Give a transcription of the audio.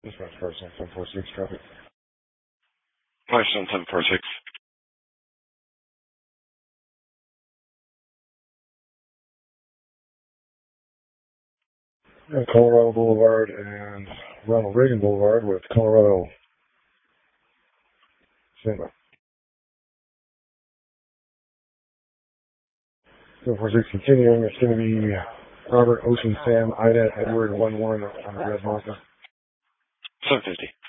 Dispatch first on 746 traffic. Flash on 746. Colorado Boulevard and Ronald Reagan Boulevard with Colorado. Standby. 746 continuing. It's going to be Robert, Ocean, Sam, Ida, Edward, 1-1 on the red Mazda. 750.